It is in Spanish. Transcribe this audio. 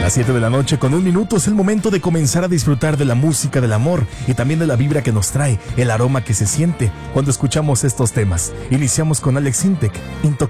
Las 7 de la noche con 1 minuto es el momento de comenzar a disfrutar de la música del amor y también de la vibra que nos trae, el aroma que se siente cuando escuchamos estos temas. Iniciamos con Alex Intec, Intocable.